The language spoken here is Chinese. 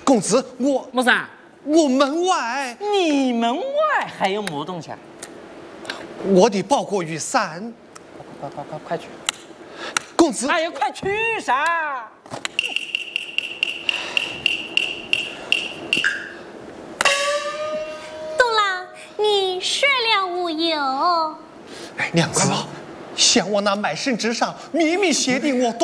公子， 么事？ 我门外， 你门外还有么东西啊？ 我的包裹雨伞。 快去！ 公子， 哎呀，快去噻！ 东郎，你睡了无有？ 娘子，像我那卖身之上秘密写的，我